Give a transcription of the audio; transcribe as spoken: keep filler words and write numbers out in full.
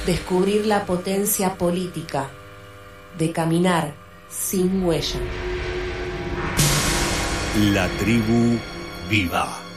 descubrir la potencia política de caminar sin huella. La tribu viva.